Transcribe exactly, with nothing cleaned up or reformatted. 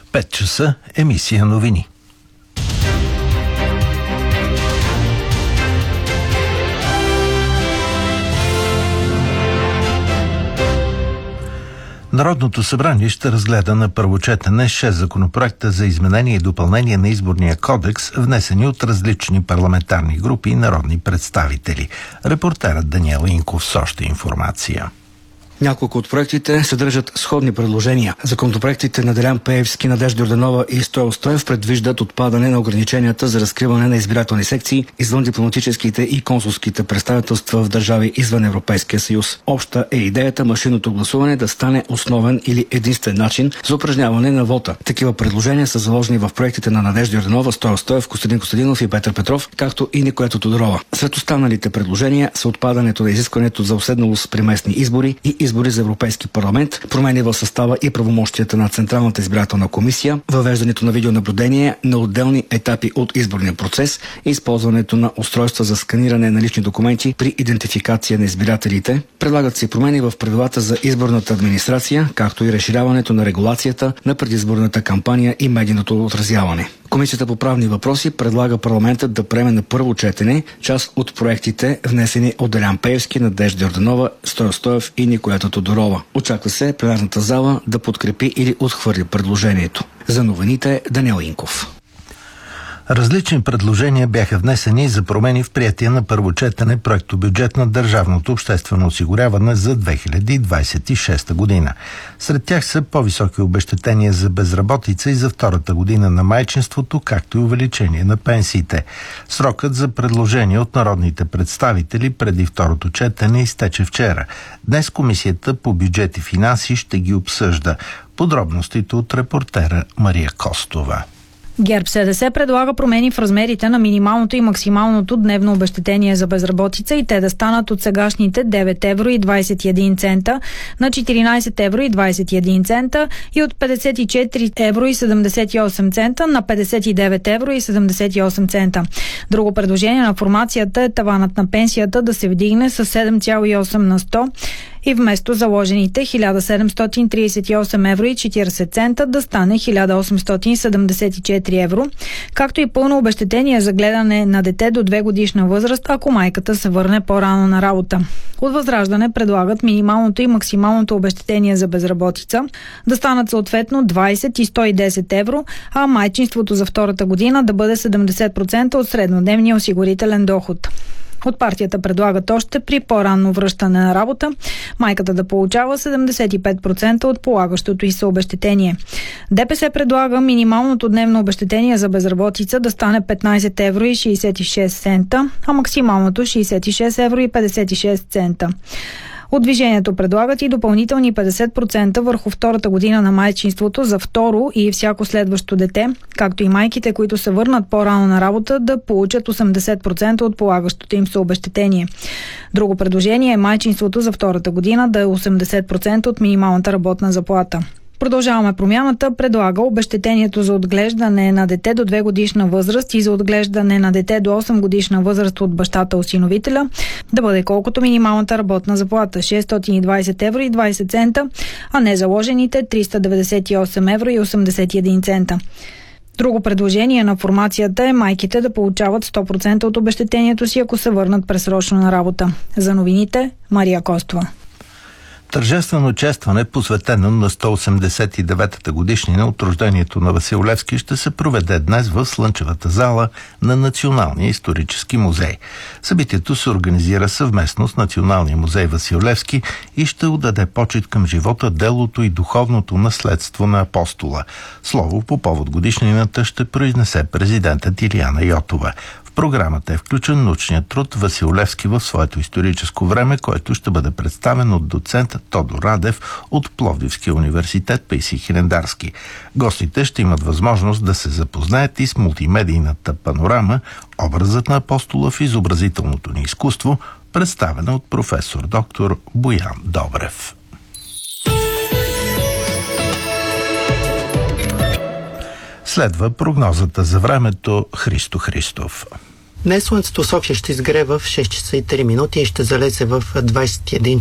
пет часа, емисия новини. Народното събрание ще разгледа на първо четене шест законопроекта за изменение и допълнение на Изборния кодекс, внесени от различни парламентарни групи и народни представители. Репортерът Даниел Инков с още информация. Няколко от проектите съдържат сходни предложения. Законопроектите на Делян Пеевски, Надежда Йорданова и Стоян Стоев предвиждат отпадане на ограниченията за разкриване на избирателни секции извън дипломатическите и консулските представителства в държави извън Европейския съюз. Обща е идеята машинното гласуване да стане основен или единствен начин за упражняване на вота. Такива предложения са заложени в проектите на Надежда Йорданова, Стоян Стоев, Костадин Костадинов и Петър Петров, както и Николета Тодорова. Сред останалите предложения са отпадането на изискването за уседналост при местни избори и избори за Европейски парламент, промени в състава и правомощията на Централната избирателна комисия, въвеждането на видеонаблюдение на отделни етапи от изборния процес и използването на устройства за сканиране на лични документи при идентификация на избирателите. Предлагат се промени в правилата за изборната администрация, както и разширяването на регулацията на предизборната кампания и медийното отразяване. Комисията по правни въпроси предлага парламентът да приеме на първо четене част от проектите, внесени от Делян Пеевски, Надежда Йорданова, Стоян Стоев и Николета Тодорова. Очаква се пленарната зала да подкрепи или отхвърли предложението. За новините Даниел Инков. Различни предложения бяха внесени за промени в приетия на първо четене проектобюджет на Държавното обществено осигуряване за две хиляди двадесет и шеста година. Сред тях са по-високи обезщетения за безработица и за втората година на майчинството, както и увеличение на пенсиите. Срокът за предложения от народните представители преди второто четене изтече вчера. Днес Комисията по бюджет и финанси ще ги обсъжда. Подробностите от репортера Мария Костова. ГЕРБ-СДС предлага промени в размерите на минималното и максималното дневно обезщетение за безработица и те да станат от сегашните девет евро и двадесет и един цента на четиринадесет евро и двадесет и един цента и от петдесет и четири евро и седемдесет и осем цента на петдесет и девет евро и седемдесет и осем цента. Друго предложение на формацията е таванът на пенсията да се вдигне с седем цяло и осем на сто и вместо заложените хиляда седемстотин тридесет и осем евро и четиридесет цента да стане хиляда осемстотин седемдесет и четири евро, както и пълно обезщетение за гледане на дете до две годишна възраст, ако майката се върне по-рано на работа. От Възраждане предлагат минималното и максималното обезщетение за безработица да станат съответно двадесет и сто и десет евро, а майчинството за втората година да бъде седемдесет процента от среднодневния осигурителен доход. От партията предлагат още при по-ранно връщане на работа майката да получава седемдесет и пет процента от полагащото й се обезщетение. ДПС предлага минималното дневно обезщетение за безработица да стане петнадесет евро и шестдесет и шест цента, а максималното шестдесет и шест евро и петдесет и шест цента. От движението предлагат и допълнителни петдесет процента върху втората година на майчинството за второ и всяко следващо дете, както и майките, които се върнат по-рано на работа, да получат осемдесет процента от полагащото им се обезщетение. Друго предложение е майчинството за втората година да е осемдесет процента от минималната работна заплата. Продължаваме промяната предлага обезщетението за отглеждане на дете до две годишна възраст и за отглеждане на дете до осем годишна възраст от бащата-осиновителя да бъде колкото минималната работна заплата – шестстотин и двадесет евро и двадесет цента, а не заложените триста деветдесет и осем евро и осемдесет и един цента. Друго предложение на формацията е майките да получават сто процента от обезщетението си, ако се върнат предсрочно на работа. За новините Мария Костова. Тържествено честване, посветено на сто осемдесет и деветата годишнина от рождението на Васил Левски, ще се проведе днес в Слънчевата зала на Националния исторически музей. Събитието се организира съвместно с Националния музей Васил Левски и ще отдаде почит към живота, делото и духовното наследство на апостола. Слово по повод годишнината ще произнесе президентът Илияна Йотова. В програмата е включен научният труд Васил Левски в своето историческо време, който ще бъде представен от доцент Тодор Радев от Пловдивския университет Паисий Хилендарски. Гостите ще имат възможност да се запознаят и с мултимедийната панорама "Образът на апостола в изобразителното ни изкуство", представена от професор доктор Боян Добрев. Следва прогнозата за времето. Христо Христов. Днес слънцето в София ще изгрее в шест часа и три минути и ще залезе в двадесет и един